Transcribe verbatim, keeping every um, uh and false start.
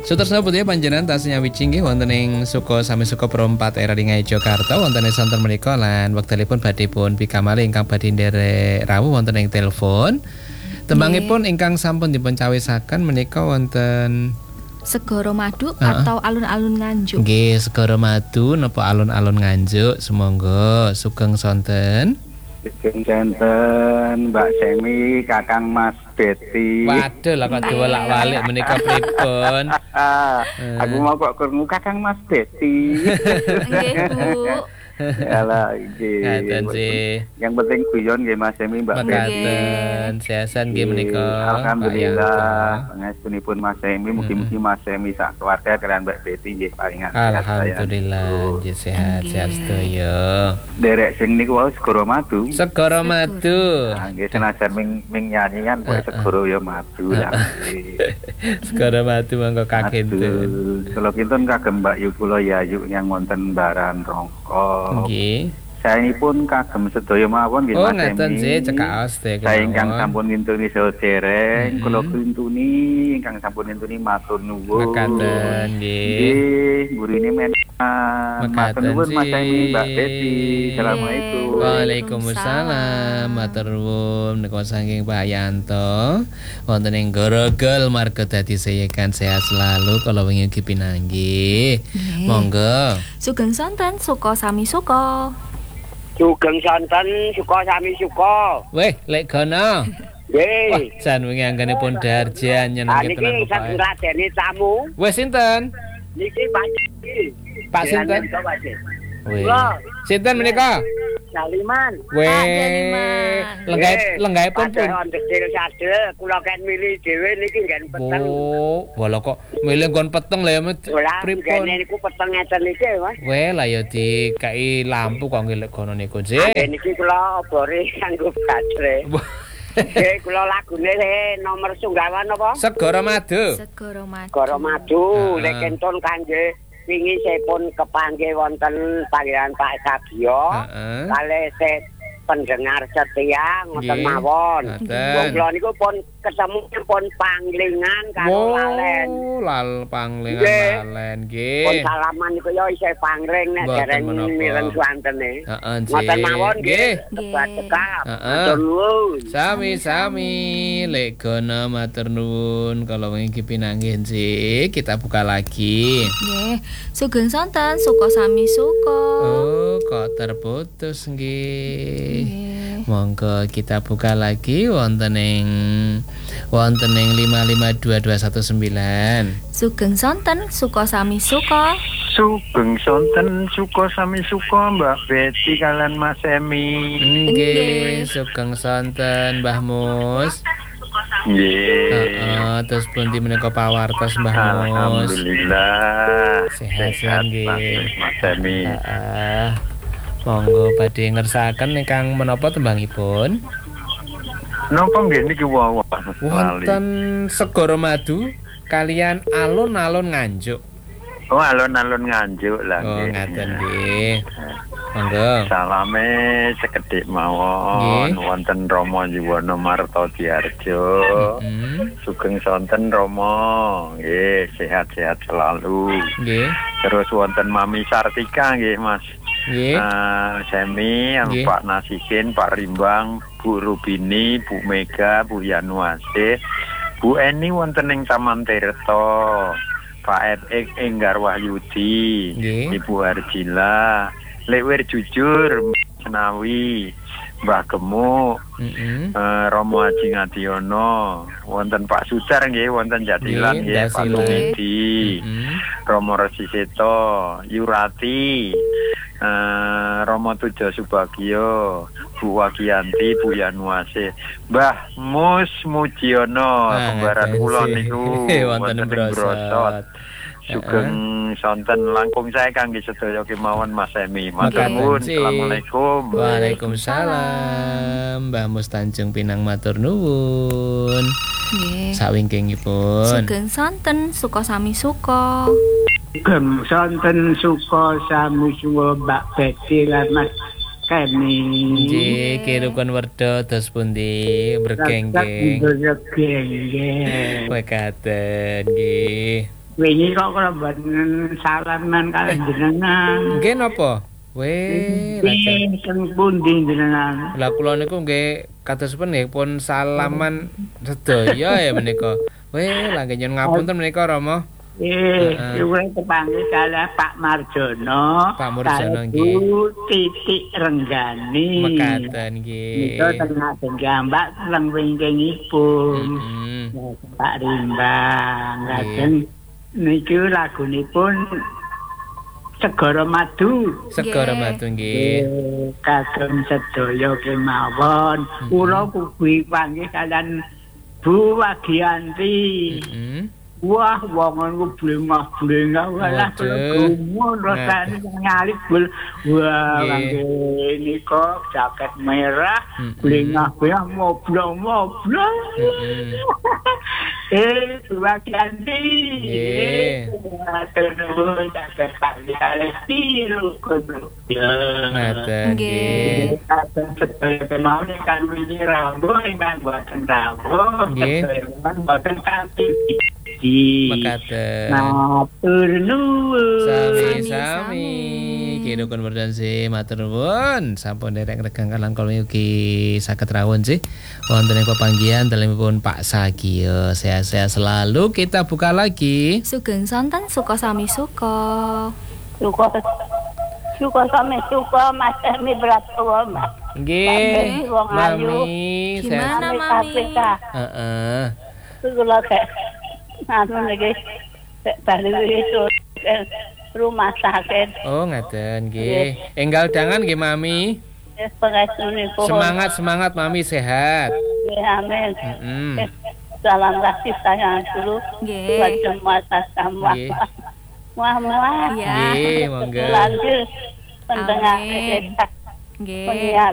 Sutersna putih panjenengan tasnya wicing nggih wonten ing Suko sami Suko Perempat era Ringai Jakarta wonten ing sonten menika lan wektalipun badhe pun pikamali ingkang badhe nderek rawuh wonten ing telepon. Tembangipun ingkang sampun dipun cawisaken menika wonten Segara Madu uh-uh. atau alun-alun Nganjuk. Nggih, Segara Madu napa alun-alun Nganjuk. Semonggo sugeng sonten. Sugeng sonten Mbak Semi, Kakang Mas Beti. Waduh lah kok diwolak-walik menika pripun. Aku mau kok krungu Kakang Mas Beti. Nggih, Bu. Yalah iki. Ngaten sih. Yang penting guyon nggih Mas Semi Mbak Beti. Mekaten, seasan nggih menika. Alhamdulillah. Pangestunipun Mas Semi, mugi-mugi Mas Semi sak keluarga kalian Mbak Beti nggih paringan sehat. Alhamdulillah, nggih sehat-sehat sedaya. Derek sing niku wau Segara Madu. Segara Madu. Nggih senajan ming ming nyanyi kan kok Segara ya madu lah. Segara Madu mangko kakenten. Kalau kinten kagem Mbak Yu kula Yayu yang wonten Baran Rongko. Nggih. Saya ini pun kagem sedaya mawon nggih Mas. Oh ngaten sih cekaos teh. Saya ingkang sampun ngintuni sewu dereng, kula ngintuni ingkang sampun ngintuni matur nuwun. Mekaten nggih. Nggih, gurine men. Matur nuwun Mas Emi, Mbak Beti. Assalamualaikum. Waalaikumsalam. Matur nuwun menika saking Pak Yanto. Wonten ing Grogol marga dadi seyekan sehat selalu kala wingi ugi pinanggih. Monggo. Sugeng sonten Suko sami Suko. Sugeng sonten Suko sami Suko. Weh, lek gono. Nggih. Wah, jan wingi anggenipun Darjan nyenengke tenan Niki sak ngladeni tamu. Wes sinten? Niki Pak Pak sinten? Weh. Sinten menika? Saliman. Weh. Lenggah lenggah pun pun. Kecil sadel kula kan milih dhewe niki nggen peteng. Oh, wala kok milih nggon peteng lha ya pripun? Ngene niku peteng ngeten iki, Mas. Weh, lah ya dikai lampu kok ngelek kono niku, Nggih. Niki kula obore kanggo baterai. Nggih, kula lagune nomor sunggawan apa? Segara Madu. Segara Madu. Segara Madu, lek kentun kangge wingi sepun kepanggih wonten panggilan Pak Sabio. Heeh. Kalih se pendengar setia ngoten mawon. Wong kula niku pun ketemu pun panglingan karo Lalen. Oh, lal panglingan Lalen nggih. Pun salaman niku yo isih pangling nek dereng miren suantene. Heeh, ngoten mawon nggih. Nggih. Cekap. Heeh. Sami-sami lek gono matur nuwun kala wingi pinanggih sih kita buka lagi. Nggih. Sugeng sonten Suko sami Suko. Oh, kok terputus nggih. Monggo kita buka lagi wonten ing wonten ing lima lima dua dua satu sembilan. Sugeng sonten Suko sami Suko. Sugeng sonten Suko sami Suko Mbak Beti kalian Mas Emi. Nggih, sugeng sonten Mbah Mus. Nggih. Heeh, terus pundi menika pawartos Mbah Mus? Alhamdulillah. Sehat nggih. Mas Emi. Heeh. Monggo badhe ngersakaken ingkang menapa tembangipun? Napa nggih niki wau wonten Segara Madu kalian alun-alun Nganjuk. Oh, alun-alun Nganjuk lah nggih. Oh, ngaten nggih. Monggo. Salame sekedhik mawon wonten Rama Yuwono Marto Diarjo. Mm-hmm. Sugeng sonten Rama, nggih sehat-sehat selalu. Nggih. Terus wonten Mami Sartika nggih Mas. Nggih. Uh, Semi, Pak Nasikin, Pak Rimbang, Bu Rubini, Bu Mega, Bu Yanuase, Bu Eni wonten ing Taman Tirto, Pak F X Enggar Wahyudi, Nggih. Ibu Arjila, Lewir Jujur, Senawi, Mbah Gemuk, mm-hmm. uh, Romo Haji Ngadiono, wonten Pak Sudar nggih, wonten Jatilan nggih, Pak Tumedi, mm-hmm. Romo Resiseto, Yurati, uh, Romo Tujo Subagio, Bu Wagianti, Bu Yanuase, Mbah Mus Mujiono, kembaran kula niku wonten ing Brosot. Sugeng sonten langkung saya kangge sedaya kemawon Mas Emi. Matur nuwun. Assalamualaikum. Waalaikumsalam. Mbah Mus Tanjung Pinang matur nuwun. Nggih. Sawingkingipun. Sugeng sonten Suko sami Suko. Sugeng sonten Suko sami Suko Mbak Beti lan Mas Kemi. Nggih, kirukun werda dos pundi bergengge. Bergengge. Mekaten nggih. wingi kok kula mboten salaman kalian jenengan. Nggih napa? Weh, Nggih teng pundi jenengan? lah kula niku nggih kados nggih pun salaman sedaya ya menika. Weh, lah nggih nyuwun ngapunten menika Rama. Eh, kuwi kepanggih kalih Pak Marjono. Pak Marjono nggih. Titik Renggani. Mekaten nggih. Nika tengah jambak teng wingkingipun. Heeh. Pak Rimbang. Lajeng niku lagunipun Segara Madu. Segara Madu nggih. Kagem sedaya kemawon. Kula kuwi panggih kalian Bu Wagianti. Heeh. Wah, wongon ku blengah-blengah walah gumun rasane nyalip bul. Wah, nggih nika jaket merah, blengah-blengah moblong-moblong. Eh, bagian di. Nggih. Terus jaket kali biru kudu. Ngaten nggih. Seperti mau kan wingi rambo ingkang boten rambo. Nggih. Boten kanthi Mekaten. Matur nuwun. Sami-sami. Kidukun berdansi matur nuwun. Sampun derek regang kalan kula ugi saged rawuh sih. Wonten ing pepanggihan dalemipun Pak Sagio. Sehat-sehat selalu. Kita buka lagi. Sugeng sonten suka sami suka. Suka suka sami suka Mas Emi berat tua Mas. Nggih. Mami. Gimana Mami? Heeh. Kula kayak anu lagi bali itu rumah sakit. Oh, ngaten nggih. Enggal dangan nggih Mami. Semangat semangat Mami sehat. Ya, amin. Heeh. Salam kasih sayang dulu buat semua sama. Wah, wah. Ya. Nggih, monggo. Lanjut pendengar kita. Nggih. Penyiar